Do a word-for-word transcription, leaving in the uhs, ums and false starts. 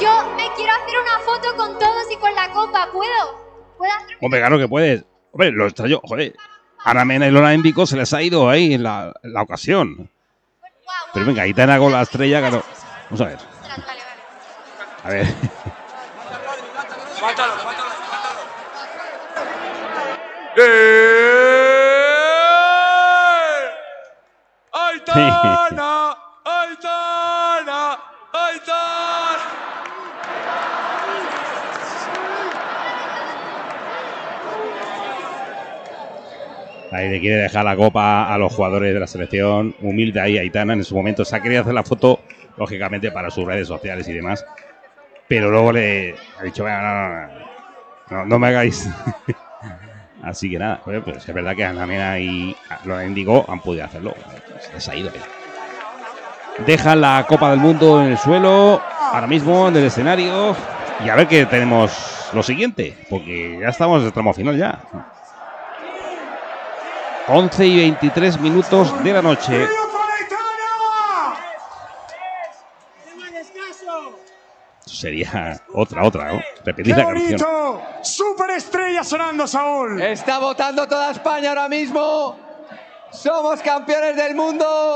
Yo me quiero hacer una foto con todos y con la copa. ¿Puedo? ¿Puedo hacer? Hombre, claro que puedes. Hombre, lo extraño, joder. Ana Mena y Lola Índico se les ha ido ahí en la, en la ocasión. Guau, guau. Pero venga, Aitana con la estrella, claro. Vamos a ver. Vale, vale. A ver. Mátalo, mátalo, mátalo. ¡Eh! ¡Aitana! ¡Aitana! ¡Aitana! Ahí le quiere dejar la copa a los jugadores de la selección. Humilde ahí Aitana en su momento. Se ha querido hacer la foto, lógicamente, para sus redes sociales y demás. Pero luego le ha dicho, venga, no, no, no, no, no me hagáis. Así que nada, pues, pues es verdad que Ana Mena y Lola Índigo han podido hacerlo. Se les ha ido ahí. Dejan la Copa del Mundo en el suelo, ahora mismo en el escenario. Y a ver qué tenemos lo siguiente, porque ya estamos en el tramo final ya. once y veintitrés minutos de la noche. Sería otra, otra, ¿no? Repetir la canción. Superestrella sonando, Saúl. Está votando toda España ahora mismo. Somos campeones del mundo.